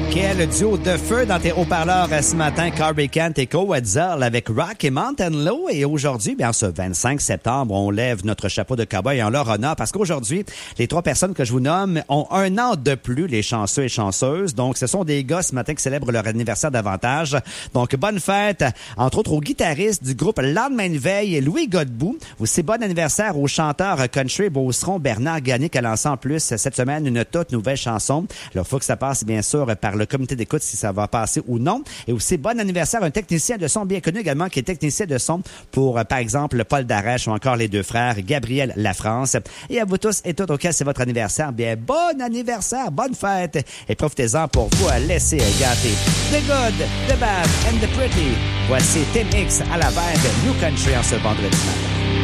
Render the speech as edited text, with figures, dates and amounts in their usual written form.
Quel duo de feu dans tes haut-parleurs ce matin, Carby Kent et Co. Wetzel avec Rock et Mountain Low. Et aujourd'hui, bien, ce 25 septembre, on lève notre chapeau de cowboy en leur honneur parce qu'aujourd'hui, les trois personnes que je vous nomme ont un an de plus, les chanceux et chanceuses. Donc, ce sont des gars ce matin qui célèbrent leur anniversaire davantage. Donc, bonne fête, entre autres, au guitariste du groupe Lendemain de veille, Louis Godbout. Aussi, bon anniversaire au chanteur country beauceron Bernard Gagné qui a lancé en plus cette semaine une toute nouvelle chanson. Alors, il faut que ça passe, bien sûr, par le comité d'écoute si ça va passer ou non. Et aussi, bon anniversaire à un technicien de son bien connu également qui est technicien de son pour, par exemple, Paul Darèche ou encore les deux frères Gabriel Lafrance. Et à vous tous et toutes auxquels c'est votre anniversaire, bien, bon anniversaire, bonne fête et profitez-en pour vous laisser gâter. The Good, The Bad and The Pretty. Voici Tim X à la verre de New Country en ce vendredi matin.